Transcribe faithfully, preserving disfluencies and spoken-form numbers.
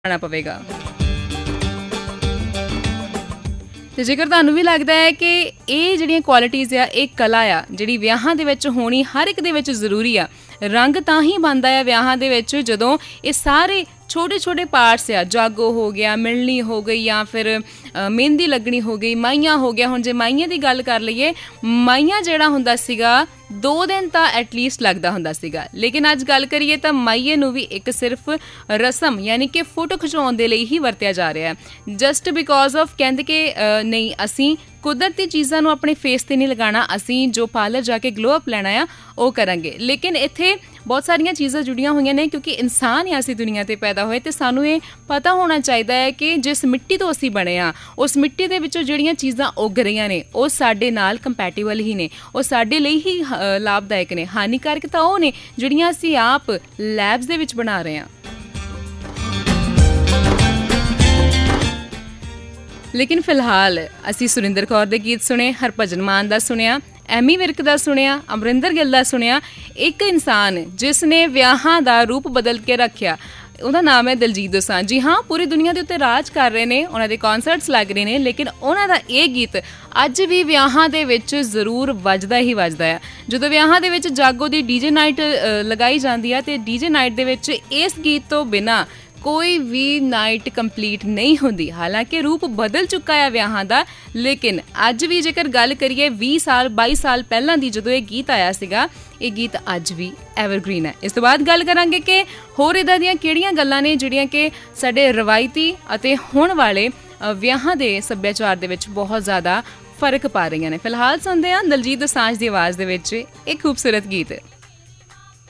ਆਉਣਾ ਪਵੇਗਾ। ਤੇ ਜੇਕਰ ਤੁਹਾਨੂੰ ਵੀ ਲੱਗਦਾ ਹੈ ਕਿ ਇਹ ਜਿਹੜੀਆਂ ਕੁਆਲਿਟੀਜ਼ ਆ, ਇਹ ਕਲਾ ਆ ਜਿਹੜੀ ਵਿਆਹਾਂ ਦੇ ਵਿੱਚ ਹੋਣੀ ਹਰ ਇੱਕ ਦੇ ਵਿੱਚ ਜ਼ਰੂਰੀ ਆ। ਰੰਗ ਤਾਂ ਹੀ ਬਣਦਾ ਆ ਵਿਆਹਾਂ ਦੇ ਵਿੱਚ ਜਦੋਂ ਇਹ ਸਾਰੇ ਛੋਟੇ ਛੋਟੇ ਪਾਰਟਸ ਆ, ਜਾਗੋ ਹੋ ਗਿਆ, ਮਿਲਣੀ ਹੋ ਗਈ, ਜਾਂ ਫਿਰ ਮਹਿੰਦੀ ਲੱਗਣੀ ਹੋ ਗਈ, ਮਾਈਆਂ ਹੋ ਗਿਆ। ਹੁਣ ਜੇ ਮਾਈਆਂ ਦੀ ਗੱਲ ਕਰ ਲਈਏ, ਮਾਈਆਂ ਜਿਹੜਾ ਹੁੰਦਾ ਸੀਗਾ ਦੋ ਦਿਨ ਤਾਂ ਐਟਲੀਸਟ ਲੱਗਦਾ ਹੁੰਦਾ ਸੀਗਾ, ਲੇਕਿਨ ਅੱਜ ਗੱਲ ਕਰੀਏ ਤਾਂ ਮਾਈਏ ਨੂੰ ਵੀ ਇੱਕ ਸਿਰਫ ਰਸਮ ਯਾਨੀ ਕਿ ਫੋਟੋ ਖਿਚਵਾਉਣ ਦੇ ਲਈ ਹੀ ਵਰਤਿਆ ਜਾ ਰਿਹਾ ਹੈ। ਜਸਟ ਬਿਕੋਜ਼ ਆਫ ਕਹਿੰਦੇ ਕਿ ਨਹੀਂ, ਅਸੀਂ ਕੁਦਰਤੀ ਚੀਜ਼ਾਂ ਨੂੰ ਆਪਣੇ ਫੇਸ 'ਤੇ ਨਹੀਂ ਲਗਾਉਣਾ, ਅਸੀਂ ਜੋ ਪਾਰਲਰ ਜਾ ਕੇ ਗਲੋ ਅਪ ਲੈਣਾ ਆ ਉਹ ਕਰਾਂਗੇ। ਲੇਕਿਨ ਇੱਥੇ ਬਹੁਤ ਸਾਰੀਆਂ ਚੀਜ਼ਾਂ ਜੁੜੀਆਂ ਹੋਈਆਂ ਨੇ, ਕਿਉਂਕਿ ਇਨਸਾਨ ਹੀ ਅਸੀਂ ਦੁਨੀਆ 'ਤੇ ਪੈਦਾ ਹੋਏ, ਅਤੇ ਸਾਨੂੰ ਇਹ ਪਤਾ ਹੋਣਾ ਚਾਹੀਦਾ ਹੈ ਕਿ ਜਿਸ ਮਿੱਟੀ ਤੋਂ ਅਸੀਂ ਬਣੇ ਹਾਂ, ਉਸ ਮਿੱਟੀ ਦੇ ਵਿੱਚੋਂ ਜਿਹੜੀਆਂ ਚੀਜ਼ਾਂ ਉੱਗ ਰਹੀਆਂ ਨੇ ਉਹ ਸਾਡੇ ਨਾਲ ਕੰਪੈਟੀਬਲ ਹੀ ਨੇ, ਉਹ ਸਾਡੇ ਲਈ ਹੀ ਲਾਭਦਾਇਕ ਨੇ। ਹਾਨੀਕਾਰਕ ਤਾਂ ਉਹ ਨੇ ਜਿਹੜੀਆਂ ਅਸੀਂ ਆਪ ਲੈਬਸ ਦੇ ਵਿੱਚ ਬਣਾ ਰਹੇ ਹਾਂ। ਲੇਕਿਨ ਫਿਲਹਾਲ ਅਸੀਂ ਸੁਰਿੰਦਰ ਕੌਰ ਦੇ ਗੀਤ ਸੁਣੇ, ਹਰਭਜਨ ਮਾਨ ਦਾ ਸੁਣਿਆ, ਐਮੀ ਵਿਰਕ ਦਾ ਸੁਣਿਆ, ਅਮਰਿੰਦਰ ਗਿੱਲ ਦਾ ਸੁਣਿਆ। ਇੱਕ ਇਨਸਾਨ ਜਿਸ ਨੇ ਵਿਆਹਾਂ ਦਾ ਰੂਪ ਬਦਲ ਕੇ ਰੱਖਿਆ, ਉਹਦਾ ਨਾਮ ਹੈ ਦਲਜੀਤ ਦੋਸਾਂਝ। ਜੀ ਹਾਂ, ਪੂਰੀ ਦੁਨੀਆ ਦੇ ਉੱਤੇ ਰਾਜ ਕਰ ਰਹੇ ਨੇ, ਉਹਨਾਂ ਦੇ ਕੌਂਸਰਟਸ ਲੱਗ ਰਹੇ ਨੇ, ਲੇਕਿਨ ਉਹਨਾਂ ਦਾ ਇਹ ਗੀਤ ਅੱਜ ਵੀ ਵਿਆਹਾਂ ਦੇ ਵਿੱਚ ਜ਼ਰੂਰ ਵੱਜਦਾ ਹੀ ਵੱਜਦਾ ਆ। ਜਦੋਂ ਵਿਆਹਾਂ ਦੇ ਵਿੱਚ ਜਾਗੋ ਦੀ ਡੀਜੇ ਨਾਈਟ ਲਗਾਈ ਜਾਂਦੀ ਆ, ਤੇ ਡੀਜੇ ਨਾਈਟ ਦੇ ਵਿੱਚ ਇਸ ਗੀਤ ਤੋਂ ਬਿਨਾਂ ਕੋਈ ਵੀ ਨਾਈਟ ਕੰਪਲੀਟ ਨਹੀਂ ਹੁੰਦੀ। ਹਾਲਾਂਕਿ ਰੂਪ ਬਦਲ ਚੁੱਕਾ ਹੈ ਵਿਆਹਾਂ ਦਾ, ਲੇਕਿਨ ਅੱਜ ਵੀ ਜੇਕਰ ਗੱਲ ਕਰੀਏ ਵੀਹ ਸਾਲ ਬਾਈ ਸਾਲ ਪਹਿਲਾਂ ਦੀ, ਜਦੋਂ ਇਹ ਗੀਤ ਆਇਆ ਸੀਗਾ, ਇਹ ਗੀਤ ਅੱਜ ਵੀ ਐਵਰਗ੍ਰੀਨ ਹੈ। ਇਸ ਤੋਂ ਬਾਅਦ ਗੱਲ ਕਰਾਂਗੇ ਕਿ ਹੋਰ ਇੱਦਾਂ ਦੀਆਂ ਕਿਹੜੀਆਂ ਗੱਲਾਂ ਨੇ ਜਿਹੜੀਆਂ ਕਿ ਸਾਡੇ ਰਵਾਇਤੀ ਅਤੇ ਹੁਣ ਵਾਲੇ ਵਿਆਹਾਂ ਦੇ ਸੱਭਿਆਚਾਰ ਦੇ ਵਿੱਚ ਬਹੁਤ ਜ਼ਿਆਦਾ ਫਰਕ ਪਾ ਰਹੀਆਂ ਨੇ। ਫਿਲਹਾਲ ਸੁਣਦੇ ਹਾਂ ਦਲਜੀਤ ਦੋਸਾਂਝ ਦੀ ਆਵਾਜ਼ ਦੇ ਵਿੱਚ ਇੱਕ ਖੂਬਸੂਰਤ ਗੀਤ।